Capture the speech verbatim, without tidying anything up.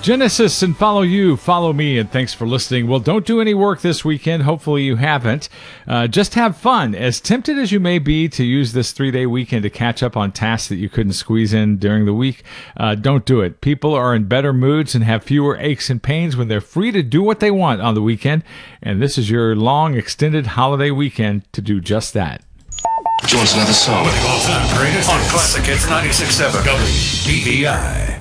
Genesis and Follow You, Follow Me, and thanks for listening. Well, don't do any work this weekend. Hopefully you haven't. Uh, just have fun. As tempted as you may be to use this three-day weekend to catch up on tasks that you couldn't squeeze in during the week, uh, don't do it. People are in better moods and have fewer aches and pains when they're free to do what they want on the weekend, and this is your long, extended holiday weekend to do just that. Do you want another song? All time greatest on Classic Hits ninety-six point seven W B B I.